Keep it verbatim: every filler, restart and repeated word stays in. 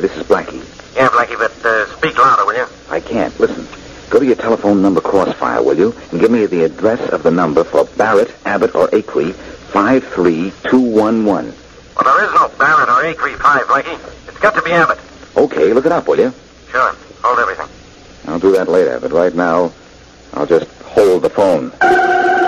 this is Blackie. Yeah, Blackie, but uh, speak louder, will you? I can't. Listen. Go to your telephone number crossfire, will you? And give me the address of the number for Barrett, Abbott, or Acree, five three two one one. Well, there is no Barrett or Acree five, Blackie. It's got to be Abbott. Okay, look it up, will you? Sure. Hold everything. I'll do that later, but right now, I'll just hold the phone.